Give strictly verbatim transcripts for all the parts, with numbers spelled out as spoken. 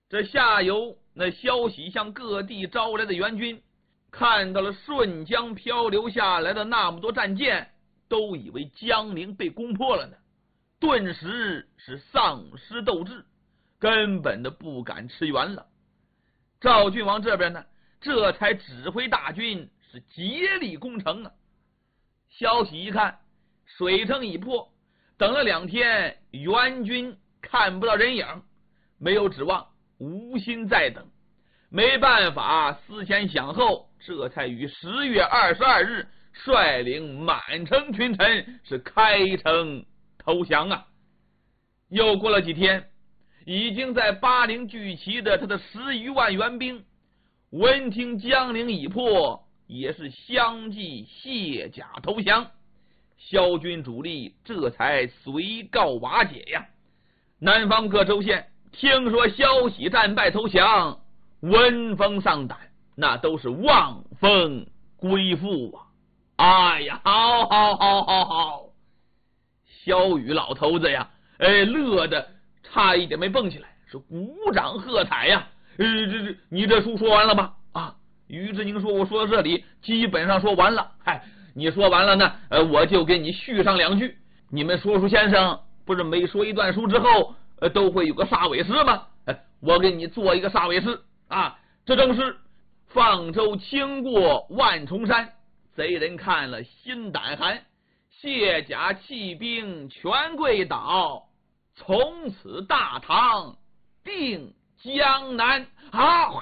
这下游那消息向各地招来的援军，看到了顺江漂流下来的那么多战舰，都以为江陵被攻破了呢，顿时是丧失斗志，根本的不敢驰援了。赵郡王这边呢，这才指挥大军是竭力攻城啊。消息一看，水城已破，等了两天，援军看不到人影，没有指望，无心再等，没办法，思前想后，这才于十月二十二日率领满城群臣是开城投降啊。又过了几天，已经在巴陵聚齐的他的十余万援兵，闻听江陵已破，也是相继卸甲投降，萧军主力这才随告瓦解呀。南方各州县听说消息战败投降，闻风丧胆，那都是望风归附啊！哎呀，好好好好好！萧雨老头子呀，哎，乐的差一点没蹦起来，是鼓掌喝彩呀！呃，这这，你这书说完了吧？啊，于志宁说，我说到这里，基本上说完了。嗨，你说完了呢，呃，我就给你续上两句。你们说书先生不是每说一段书之后，呃，都会有个煞尾诗吗？哎，我给你做一个煞尾诗啊，这正是放舟轻过万重山，贼人看了心胆寒，卸甲弃兵全跪倒，从此大唐定江南。好，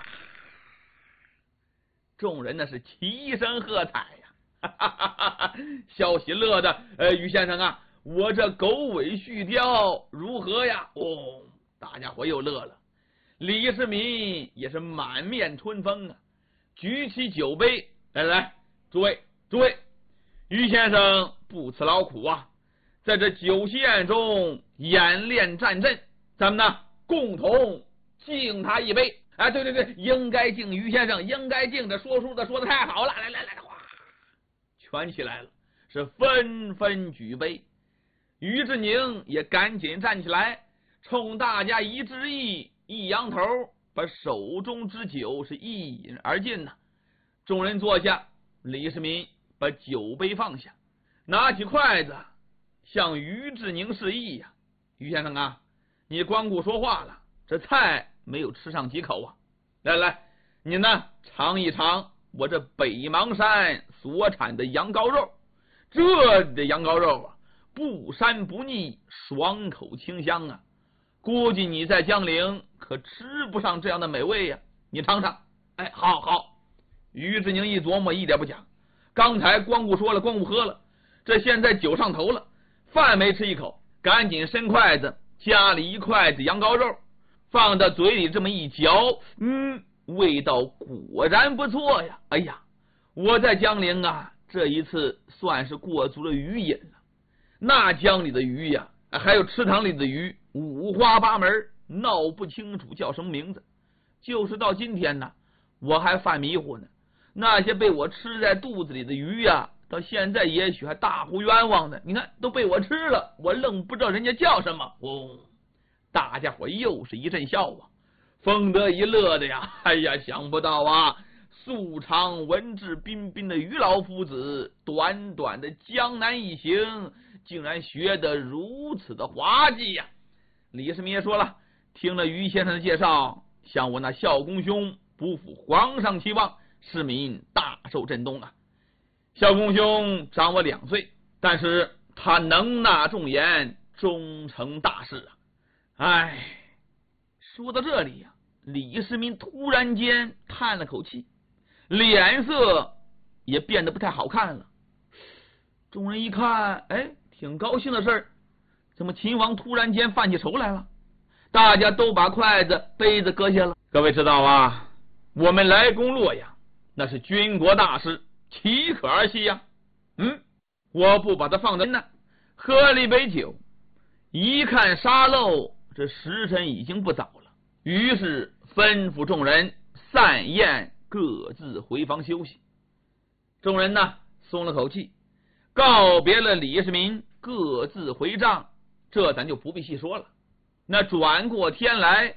众人那是齐声喝彩呀！哈哈哈哈，萧喜乐的，呃，于先生啊，我这狗尾续貂如何呀？哦，大家伙又乐了。李世民也是满面春风啊，举起酒杯，来来来，诸位诸位，于先生不辞劳苦啊，在这酒席宴中演练战阵，咱们呢共同敬他一杯。哎，对对对，应该敬于先生，应该敬，这说书的说的太好了，来来来来，哗，全起来了，是纷纷举杯。于志宁也赶紧站起来，冲大家一致意，一扬头，把手中之酒是一饮而尽呐、啊。众人坐下，李世民把酒杯放下，拿起筷子向于志宁示意呀、啊：“于先生啊，你光顾说话了，这菜没有吃上几口啊！来来，你呢尝一尝我这北邙山所产的羊羔肉，这的羊羔肉啊，不膻不腻，爽口清香啊！估计你在江陵可吃不上这样的美味呀、啊，你尝尝。哎，好好。”于志宁一琢磨，一点不假，刚才光顾说了，光顾喝了，这现在酒上头了，饭没吃一口，赶紧伸筷子夹了一筷子羊羔肉，放到嘴里这么一嚼，嗯，味道果然不错呀！哎呀，我在江陵啊，这一次算是过足了鱼瘾了。那江里的鱼呀、啊，还有池塘里的鱼，五花八门，闹不清楚叫什么名字。就是到今天呢，我还犯迷糊呢。那些被我吃在肚子里的鱼呀、啊，到现在也许还大呼冤枉呢。你看，都被我吃了，我愣不知道人家叫什么。哦，大家伙又是一阵笑啊，风得一乐的呀。哎呀，想不到啊，素常文质彬彬的于老夫子，短短的江南一行，竟然学得如此的滑稽呀。李世民也说了，听了于先生的介绍，像我那孝公兄不负皇上期望，市民大受震动啊。孝公兄长我两岁，但是他能纳重言，终成大事啊。哎，说到这里呀、啊，李世民突然间叹了口气，脸色也变得不太好看了。众人一看，哎，挺高兴的事儿，怎么秦王突然间犯起愁来了？大家都把筷子杯子搁下了。各位知道啊，我们来攻洛阳，那是军国大事，岂可儿戏呀？嗯，我不把它放在那，喝了一杯酒，一看沙漏，这时辰已经不早了，于是吩咐众人散宴，各自回房休息。众人呢松了口气，告别了李世民，各自回帐，这咱就不必细说了。那转过天来，